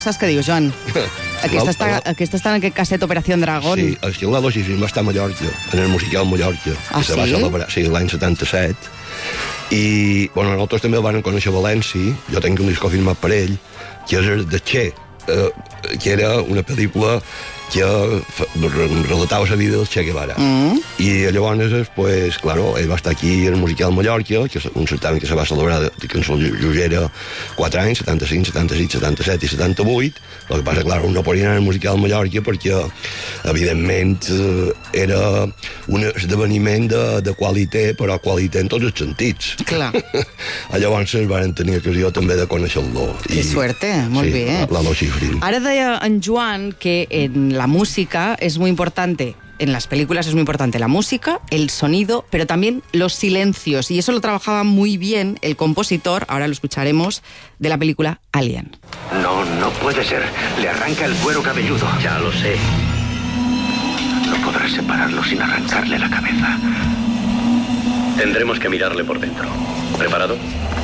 Saps què dius, Joan? Aquesta està en aquest casset Operació Dragón. Sí, el Lalo Schifrin va estar a Mallorca, en el musical Mallorca. Ah, que se va celebrar, sí, l'any 77. I, bueno, nosaltres també el van conèixer a València. Jo tenc un disco firmat per ell, que és el de Che, que era una pel·lícula que relatava la vida del Che Guevara. I llavors, pues, claro, ell va estar aquí en el musical Mallorca, que és un certamen que se va celebrar de Cançó Llogera 4 anys, 75, 76, 77 i 78. El que passa, claro, no podien anar al musical Mallorca perquè, evidentment, era un esdeveniment de qualitat, però qualitat en tots els sentits. Clar. Llavors van tenir ocasió també de conèixer-lo. Que suerte, molt sí, bé. Lalo Schifrin. Ara deia en Joan que en la música es muy importante, en las películas es muy importante la música, el sonido, pero también los silencios. Y eso lo trabajaba muy bien el compositor, ahora lo escucharemos, de la película Alien. No puede ser. Le arranca el cuero cabelludo. Ya lo sé. No podrás separarlo sin arrancarle la cabeza. Tendremos que mirarle por dentro. ¿Preparado?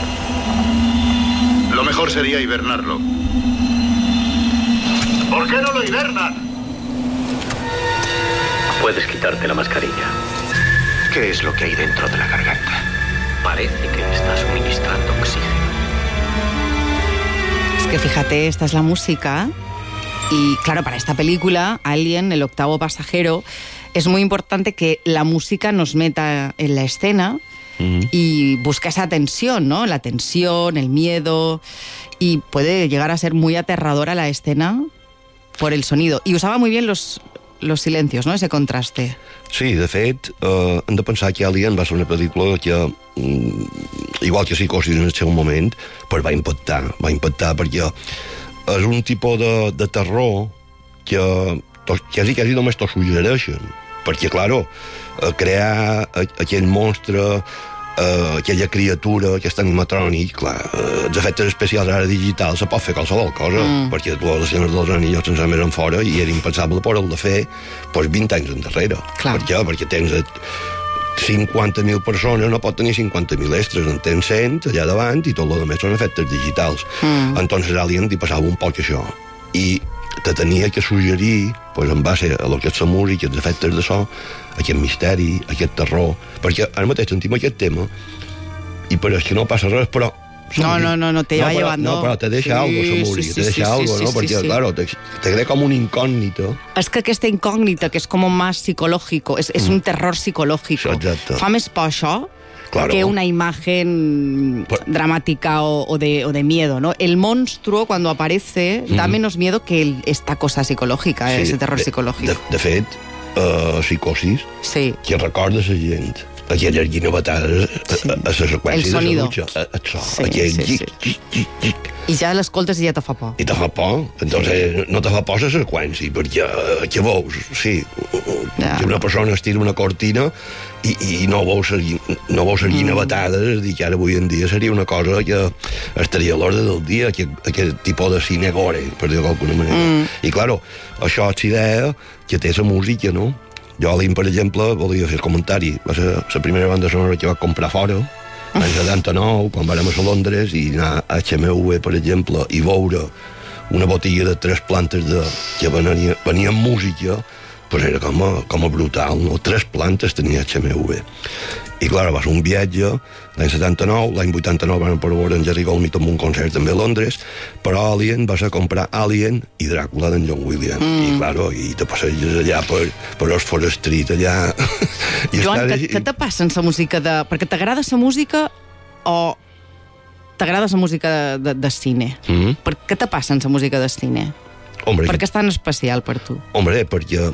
Lo mejor sería hibernarlo. ¿Por qué no lo hibernan? Puedes quitarte la mascarilla. ¿Qué es lo que hay dentro de la garganta? Parece que le está suministrando oxígeno. Es que fíjate, esta es la música y claro, para esta película, Alien, el octavo pasajero, es muy importante que la música nos meta en la escena y busca esa tensión, ¿no? La tensión, el miedo, y puede llegar a ser muy aterradora la escena por el sonido. Y usaba muy bien los silencios, no? Ese contraste. Sí, de fet, hem de pensar que Alien va ser una pel·lícula que, igual que Psicosis en el seu moment, pues va impactar perquè és un tipus de terror que quasi només t'ho suggereixen. Perquè, claro, crear aquell monstre, aquella criatura, aquest animatrònic, clar, els efectes especials ara digitals se pot fer qualsevol cosa, perquè les escenes dels anillos sense més en fora i era impensable poder-ho de fer pues, 20 anys endarrere. Clar. Per què? Perquè tens 50.000 persones, no pot tenir 50.000 extras, en tens 100 allà davant i tot el que més són efectes digitals. Entonces Alien t'hi passava un poc això. I te tenia que suggerir, pues, en base a lo que és la música, els efectes de so, aquest misteri, aquest terror, perquè ara mateix sentim aquest tema i pareix que no passa res, però No, te va llevando. No, però te deixa algo, la música, te deixa algo, ¿no? Perquè, claro, te crea com un incògnito. Es que aquesta incògnita, que és com más psicológico, és un terror psicológico. Exacte. Fa més por això Claro. que una imagen dramática o de miedo, ¿no? El monstruo, cuando aparece, da menos miedo que esta cosa psicológica, Sí, ese terror psicológico. De fet, Psicosis, Sí. que recorda la gent aquelles guinovatades a la seqüència El sonido. de la lucha, Sí, aquell sí. xic. I ja l'escoltes i ja te fa por. I te fa por, entonces no te fa por la seqüència, perquè què veus? Sí, que una persona estira una cortina i no veus les guinovatades, i que ara avui en dia seria una cosa que estaria a l'ordre del dia, aquest tipus de cine gore, per dir-ho d'alguna manera. I, claro, això és idea que té la música, no? Jo, per exemple, volia fer el comentari. Va ser la primera banda sonora que vaig comprar fora, l'any 79, quan vàrem a Londres, i anar a HMV, per exemple, i veure una botella de 3 plantes que venia amb música, pues era com a brutal, no? 3 plantes tenia HMV. I, clar, va ser un viatge, l'any 79, l'any 89 van per veure en Jerry Goldsmith amb un concert també a Londres, però Alien va ser comprar Alien i Dràcula d'en John Williams. I, clar, i te passeges allà per Oxford Street, allà... Joan, què te passa en la música de... Perquè t'agrada la música o t'agrada la música de cine? Per què te passa en la música de cine? Hombre, Per què és tan especial per tu? Hombre, perquè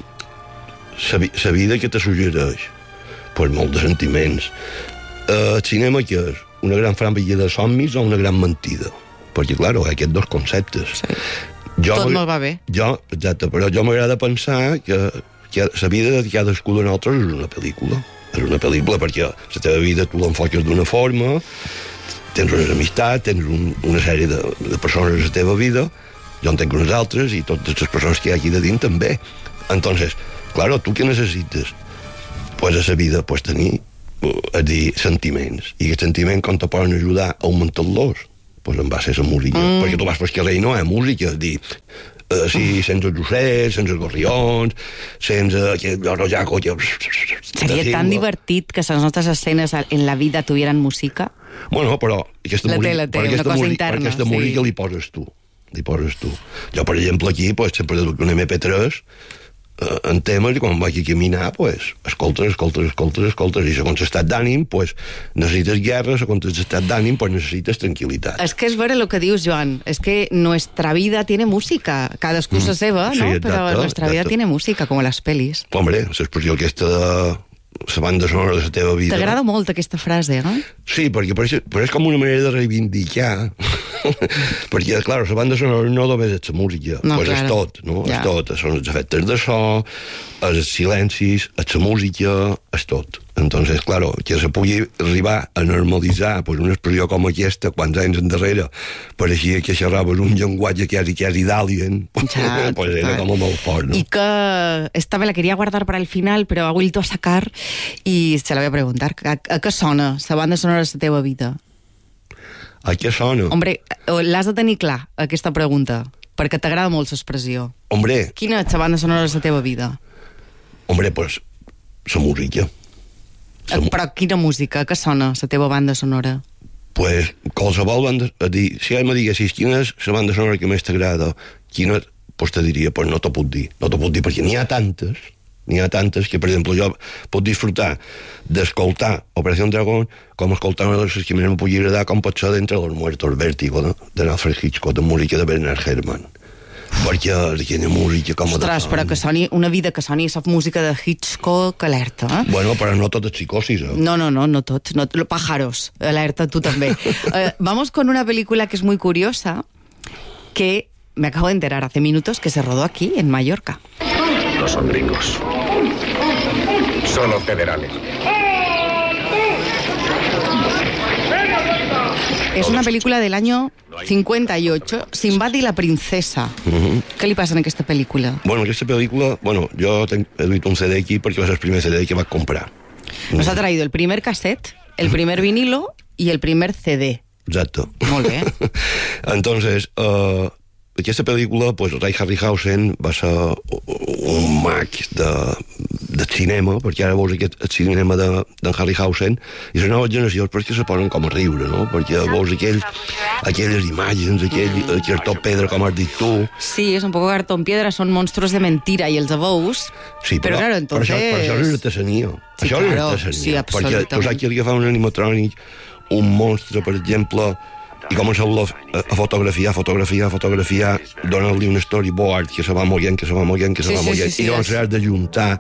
la vida que te suggereix pues molt de sentiments. El cinema que és? Una gran família de somnis o una gran mentida? Perquè, clar, aquests dos conceptes. Sí. Tot no va bé. Exacte, però jo m'agrada pensar que la vida de cadascú de nosaltres és una pel·lícula. És una pel·lícula perquè la teva vida tu l'enfoques d'una forma, tens unes amistats, tens una sèrie de persones a la teva vida, jo en tenc unes altres i totes les persones que hi ha aquí de dins també. Entonces, claro, tu què necessites? Pues a la vida tenir, és dir, sentiments. I aquests sentiments com te poden ajudar a augmentar-los. pues en va ser la música. Perquè tu vas pel carrer i no hi ha música, és dir, sí, sense els ocells, sense els gorrions, sense el rojaco... Seria tan divertit que les nostres escenes en la vida tuvieran música? Bueno, però aquesta música li poses tu. Jo, per exemple, aquí, sempre he dut un MP3 en temes, i quan vaig a caminar, escoltes, i segons l'estat d'ànim, necessites guerra, segons l'estat d'ànim, necessites tranquil·litat. És que és vera el que dius, Joan, és que nuestra vida tiene música, cadascú la seva, ¿no? Sí, però nuestra vida tiene música, com les pel·lis. Hombre, l'expressió aquesta de la banda sonora de la teva vida... T'agrada molt aquesta frase, eh? Sí, però és com una manera de reivindicar, perquè, clar, la banda sonora no només és la música, és tot, no? És tot, són els efectes de so, els silencis, és la música, és tot. Entonces, claro, que se pugui arribar a normalitzar una expressió com aquesta, quants anys endarrere pareixia que xerraves un llenguatge quasi d'alien, era com molt fort, ¿no? Y que esta me la quería guardar para el final, pero ha vuelto a sacar y se la voy a preguntar. ¿A què sona la banda sonora de la teva vida? A què sona? Hombre, l'has de tenir clar, aquesta pregunta, perquè t'agrada molt l'expressió. Hombre. Quina és la banda sonora de la teva vida? Hombre, la música. Però quina música? Què sona la teva banda sonora? Qualsevol banda... Si ara me diguessis quina és la banda sonora que més t'agrada, quina, te diria, no t'ho puc dir. No t'ho puc dir perquè n'hi ha tantes que, per exemple, jo puc disfrutar d'escoltar Operación Dragón com escoltar una de les que més em pugui agradar, com pot ser d'Entre los Muertos, Vértigo, de Alfred Hitchcock, de música de Bernard Herrmann. Perquè aquella música com... Ostres, però que soni una vida que soni la música de Hitchcock, alerta, eh? Bueno, però no tot és psicosis, eh? No tots, pájaros, alerta, tú también. Vamos con una película que es muy curiosa, que me acabo de enterar hace minutos que se rodó aquí, en Mallorca. No son ricos. Solo federales. Es una película del año 58, Sinbad y la princesa. Què li passa en aquesta pel·lícula? Bueno, aquesta pel·lícula... jo he duit un CD aquí perquè va ser el primer CD que vaig comprar. Nos ha traído el primer cassette, el primer vinilo y el primer CD. Exacto. Molt bé. Entonces, aquesta pel·lícula, Ray Harryhausen va ser un mag de cinema, perquè ara veus aquest cinema d'en Harryhausen, i les noves generacions perquè se posen com a riure, no? Perquè veus aquelles imatges, aquell cartó pedra, com has dit tu. Sí, és un poco cartón piedra, són monstruos de mentira, i els veus... Sí, però claro, entonces... per això és artesania. Sí, això claro, és artesania. sí, absolutament. Perquè tu saps que agafar un animatrònic, un monstre, per exemple, i començar-lo a fotografiar, donar-li un storyboard que se va moient, i llavors has d'ajuntar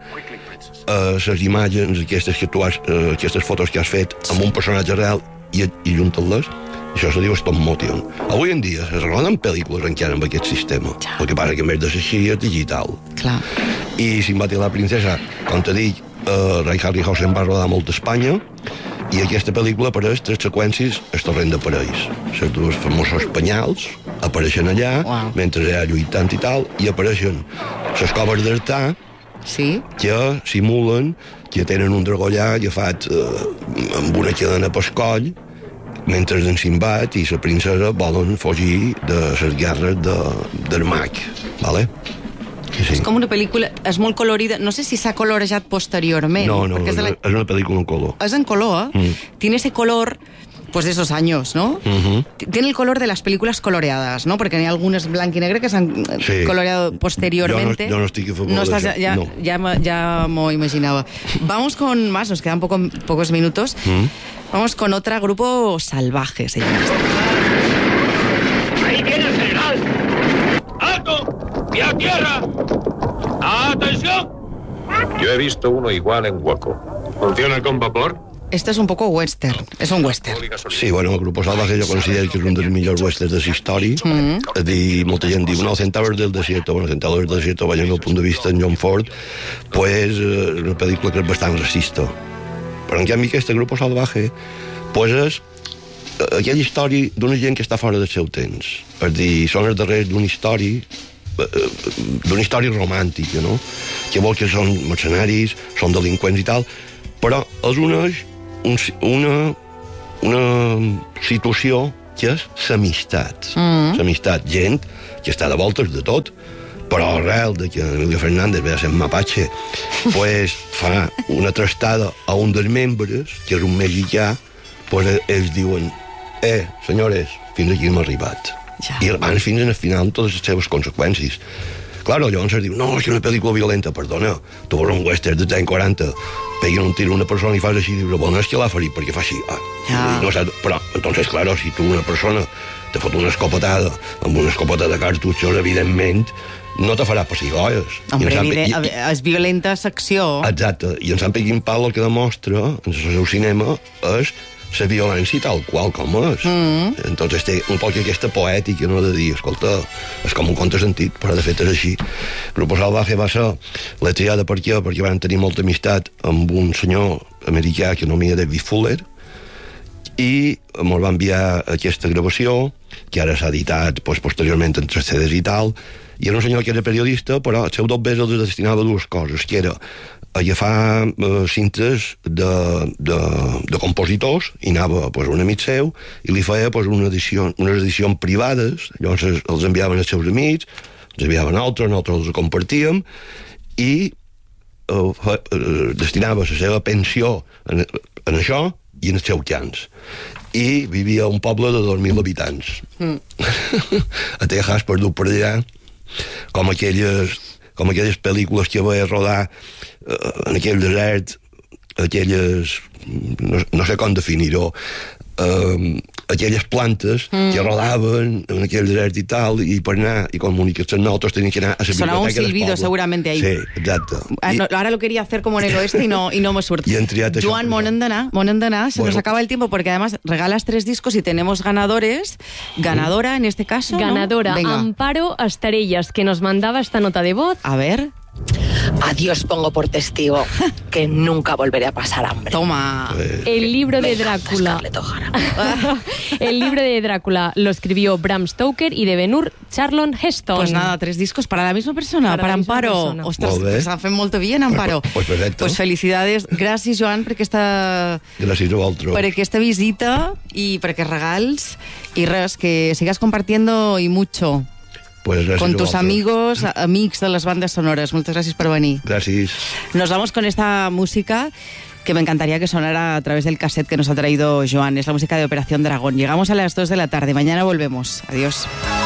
les imatges, aquestes fotos que has fet amb un personatge real i juntar-les. Això se diu stop motion. Avui en dia es roden pel·lícules encara amb aquest sistema. El que passa que en vez de ser així és digital. Clar. I Sinbad i la princesa, com t'he dit, Ray Harryhausen va rodar molt a Espanya, i aquesta pel·lícula apareix 3 seqüències al torrent de París. Les dues famosos penyals apareixen allà, mentre allà lluitant i tal, i apareixen les coves d'Artà, que simulen que tenen un dragó allà agafat amb una cadena pel coll, mentre en Sinbad i la princesa volen fugir de les guerres del mag, ¿vale? Sí. És com una pel·lícula, és molt colorida, no sé si s'ha colorejat posteriorment. No, es una película en color. Es en color, tiene ese color, pues de esos años, ¿no? Tiene el color de las películas coloreadas, ¿no? Porque hay algunas blanco y negro que se han coloreado posteriormente. Yo no estoy a favor de eso. Ya me imaginaba. Vamos con más, nos quedan pocos minutos. Vamos con otra, Grupo Salvaje, se llama esto. ¡Ahí viene el general! ¡Alto! ¡Y a tierra! ¡Atención! Yo he visto uno igual en Waco. ¿Funciona con vapor? Esto es un poco western, és un western. Sí, bueno, el Grupo Salvaje jo considero que és un dels millors westerns de la història. És dir, molta gent diu, no, Centauros del Desierto, bueno, Centauros del Desierto, veient el punt de vista en John Ford, pues és una pel·lícula que és bastant racista. Però en canvi aquest Grupo Salvaje, pues és aquella història d'una gent que està fora del seu temps. És dir, són els darrers d'una història romàntica, no? Que vol que són mercenaris, són delinqüents i tal, però els uneix una situació que és l'amistat. L'amistat, gent que està de voltes de tot, però arrel de que Emilio Fernández ve a ser mapache, pues fa una trastada a un dels membres, que és un mexicà, pues ells diuen, senyores, fins aquí hem arribat. Ja. I van fins al final amb totes les seves conseqüències. Claro, llavors es diu, no, és que una pel·lícula violenta, perdona, tu veus un western dels anys 40, peguen un tiro a una persona i fas així, i dius, bueno, és que l'ha ferit perquè fa així. No saps, però, entonces, claro, si tu una persona te fot una escopetada amb una escopeta de cartutxos, evidentment, no te farà pessigolles. Hombre, és violenta secció. Exacte, i en Sant Peckinpah el que demostra en el seu cinema és la violència tal qual com és. Entonces té un poc aquesta poètica, no?, de dir, escolta, és com un conte sentit, però de fet és així. Grupo Salvaje va ser la triada per què? Perquè van tenir molta amistat amb un senyor americà que nomia David Fuller, i ens va enviar aquesta gravació, que ara s'ha editat posteriorment en 3 CDs i tal, i era un senyor que era periodista, però el seu doble el destinava a dues coses, que era agafar cintes de compositors, i anava un amic seu, i li feia unes edicions privades, llavors els enviaven als seus amics, els enviaven altres, nosaltres els compartíem, i destinava la seva pensió en això i en els seus cants. I vivia a un poble de 2.000 habitants. A Texas, perdut per allà, com aquelles pel·lícules que vaig rodar en aquell desert, aquelles, no sé com definir-ho, aquelles plantes que rodaven en aquell desert i tal, i per anar i comunicar-se nosaltres tenien que anar a la biblioteca del poble. Sonaba un silbido seguramente ahí. Sí, exacte. Ahora lo quería hacer como en el oeste y no me surte. Joan, monen d'anar, se nos acaba el tiempo porque además regalas 3 discos y tenemos ganadores. Ganadora en este caso, ganadora, ¿no? Amparo Astarellas, que nos mandaba esta nota de voz. A ver. A Dios pongo por testigo que nunca volveré a pasar hambre. Toma. El libro de Drácula. El libro de Drácula lo escribió Bram Stoker y de Ben-Hur Charlton Heston. Pues nada, 3 discos para la misma persona, para Amparo. Ostres, s'ha fet molt bien, Amparo. Pues perfecte. Pues felicidades. Gràcies, Joan, per aquesta... Gràcies a vosaltres. Per aquesta visita i per aquests regals. I res, que sigas compartiendo y mucho. Pues con tus amigos, amics de las bandas sonoras. Muchas gracias por venir. Gracias. Nos vamos con esta música que me encantaría que sonara a través del cassette que nos ha traído Joan. Es la música de Operación Dragón. Llegamos a las 2 de la tarde. Mañana volvemos. Adiós.